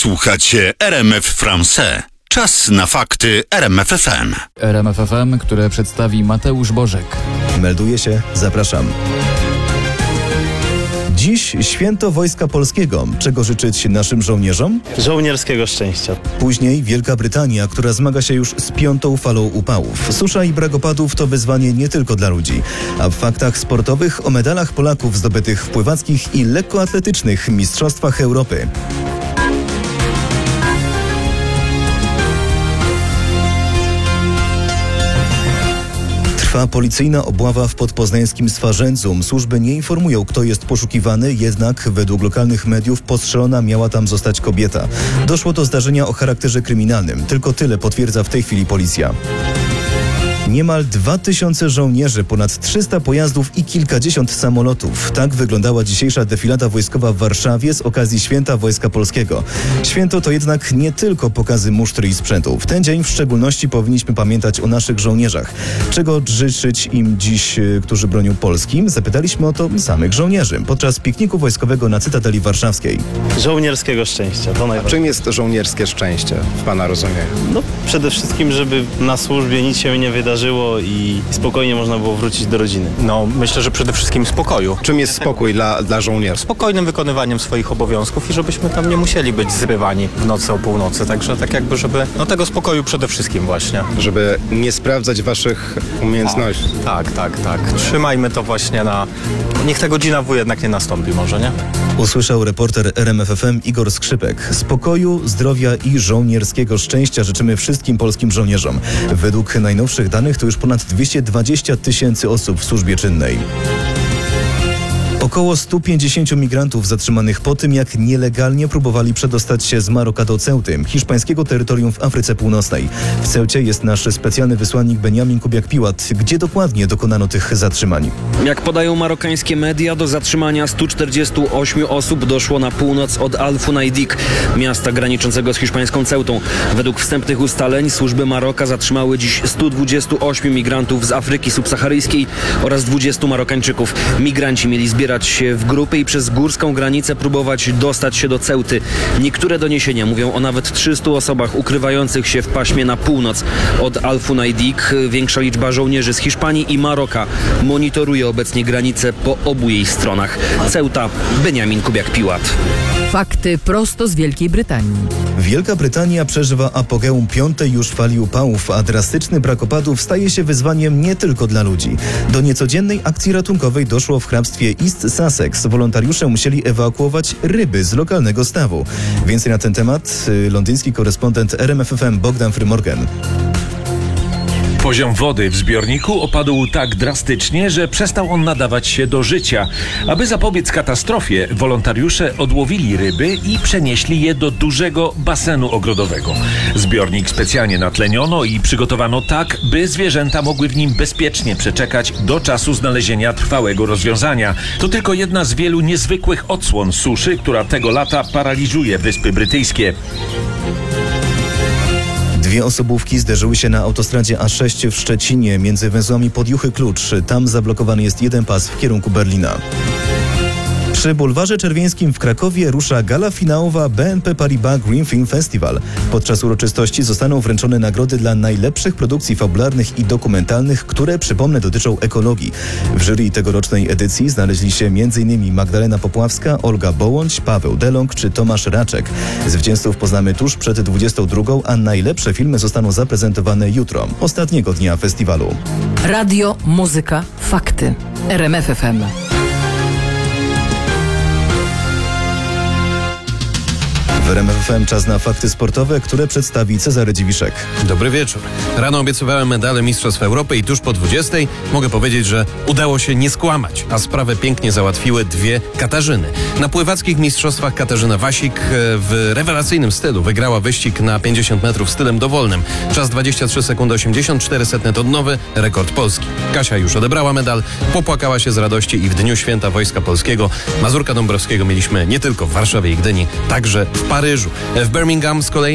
Słuchacie RMF Français. Czas na fakty RMF FM. RMF FM, które przedstawi Mateusz Bożek. Melduje się, zapraszam. Dziś święto Wojska Polskiego. Czego życzyć naszym żołnierzom? Żołnierskiego szczęścia. Później Wielka Brytania, która zmaga się już z 5. falą upałów. Susza i brak opadów to wyzwanie nie tylko dla ludzi. A w faktach sportowych o medalach Polaków zdobytych w pływackich i lekkoatletycznych mistrzostwach Europy. Trwa policyjna obława w podpoznańskim Swarzędzu. Służby nie informują, kto jest poszukiwany, jednak według lokalnych mediów postrzelona miała tam zostać kobieta. Doszło do zdarzenia o charakterze kryminalnym. Tylko tyle potwierdza w tej chwili policja. Niemal 2000 żołnierzy, ponad 300 pojazdów i kilkadziesiąt samolotów. Tak wyglądała dzisiejsza defilada wojskowa w Warszawie z okazji Święta Wojska Polskiego. Święto to jednak nie tylko pokazy musztry i sprzętu. W ten dzień w szczególności powinniśmy pamiętać o naszych żołnierzach. Czego życzyć im dziś, którzy bronią Polski? Zapytaliśmy o to samych żołnierzy podczas pikniku wojskowego na Cytadeli Warszawskiej. Żołnierskiego szczęścia, to najważniejsze. Czym jest żołnierskie szczęście w Pana rozumieniu? No, przede wszystkim, żeby na służbie nic się nie wydarzyło i spokojnie można było wrócić do rodziny. No, myślę, że przede wszystkim spokoju. Czym jest spokój dla żołnierzy? Spokojnym wykonywaniem swoich obowiązków i żebyśmy tam nie musieli być zrywani w nocy o północy. Także tak jakby, żeby tego spokoju przede wszystkim właśnie. Żeby nie sprawdzać Waszych umiejętności. Tak. Trzymajmy to właśnie niech ta godzina W jednak nie nastąpi może, nie? Usłyszał reporter RMF FM Igor Skrzypek. Spokoju, zdrowia i żołnierskiego szczęścia życzymy wszystkim polskim żołnierzom. Według najnowszych danych to już ponad 220 000 osób w służbie czynnej. Około 150 migrantów zatrzymanych po tym, jak nielegalnie próbowali przedostać się z Maroka do Ceuty, hiszpańskiego terytorium w Afryce Północnej. W Ceucie jest nasz specjalny wysłannik Beniamin Kubiak-Piłat. Gdzie dokładnie dokonano tych zatrzymań? Jak podają marokańskie media, do zatrzymania 148 osób doszło na północ od Al-Funaidik, miasta graniczącego z hiszpańską Ceutą. Według wstępnych ustaleń służby Maroka zatrzymały dziś 128 migrantów z Afryki subsaharyjskiej oraz 20 Marokańczyków. Migranci mieli zbierać się w grupy i przez górską granicę próbować dostać się do Ceuty. Niektóre doniesienia mówią o nawet 300 osobach ukrywających się w paśmie na północ od Al-Funaidik. Większa liczba żołnierzy z Hiszpanii i Maroka monitoruje obecnie granice po obu jej stronach. Ceuta, Beniamin Kubiak-Piłat. Fakty prosto z Wielkiej Brytanii. Wielka Brytania przeżywa apogeum 5. już fali upałów, a drastyczny brak opadów staje się wyzwaniem nie tylko dla ludzi. Do niecodziennej akcji ratunkowej doszło w hrabstwie East Sussex. Wolontariusze musieli ewakuować ryby z lokalnego stawu. Więcej na ten temat londyński korespondent RMF FM Bogdan Frymorgan. Poziom wody w zbiorniku opadł tak drastycznie, że przestał on nadawać się do życia. Aby zapobiec katastrofie, wolontariusze odłowili ryby i przenieśli je do dużego basenu ogrodowego. Zbiornik specjalnie natleniono i przygotowano tak, by zwierzęta mogły w nim bezpiecznie przeczekać do czasu znalezienia trwałego rozwiązania. To tylko jedna z wielu niezwykłych odsłon suszy, która tego lata paraliżuje Wyspy Brytyjskie. 2 osobówki zderzyły się na autostradzie A6 w Szczecinie między węzłami Podjuchy-Klucz. Tam zablokowany jest jeden pas w kierunku Berlina. Przy Bulwarze Czerwieńskim w Krakowie rusza gala finałowa BNP Paribas Green Film Festival. Podczas uroczystości zostaną wręczone nagrody dla najlepszych produkcji fabularnych i dokumentalnych, które, przypomnę, dotyczą ekologii. W jury tegorocznej edycji znaleźli się m.in. Magdalena Popławska, Olga Bołądź, Paweł Delong czy Tomasz Raczek. Zwycięzców poznamy tuż przed 22, a najlepsze filmy zostaną zaprezentowane jutro, ostatniego dnia festiwalu. Radio, muzyka, fakty. RMF FM. W RMF FM czas na fakty sportowe, które przedstawi Cezary Dziwiszek. Dobry wieczór. Rano obiecywałem medale Mistrzostw Europy i tuż po 20 mogę powiedzieć, że udało się nie skłamać, a sprawę pięknie załatwiły 2 Katarzyny. Na pływackich mistrzostwach Katarzyna Wasik w rewelacyjnym stylu wygrała wyścig na 50 metrów stylem dowolnym. Czas 23 sekundy 84 setne to nowy rekord Polski. Kasia już odebrała medal, popłakała się z radości i w dniu Święta Wojska Polskiego Mazurka Dąbrowskiego mieliśmy nie tylko w Warszawie i Gdyni, także w Paryżu. W Birmingham z kolei